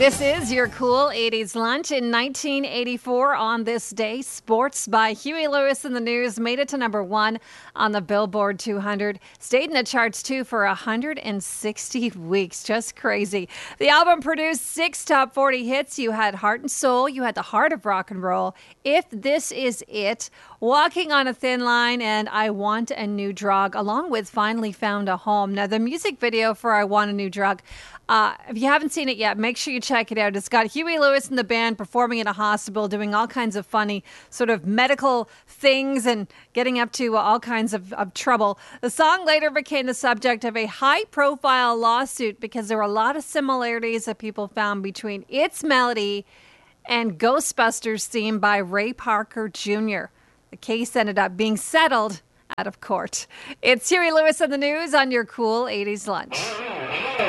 This is your cool 80s lunch. In 1984, on this day, Sports by Huey Lewis and the News made it to number one on the Billboard 200. Stayed in the charts, too, for 160 weeks. Just crazy. The album produced 6 top 40 hits. You had Heart and Soul. You had The Heart of Rock and Roll. If This Is It, Walking on a Thin Line, and I Want a New Drug, along with Finally Found a Home. Now, the music video for I Want a New Drug, if you haven't seen it yet, make sure you check it out. It's got Huey Lewis and the band performing in a hospital, doing all kinds of funny sort of medical things and getting up to all kinds of trouble. The song later became the subject of a high-profile lawsuit because there were a lot of similarities that people found between its melody and Ghostbusters theme by Ray Parker Jr. The case ended up being settled out of court. It's Huey Lewis and the News on your cool 80s lunch.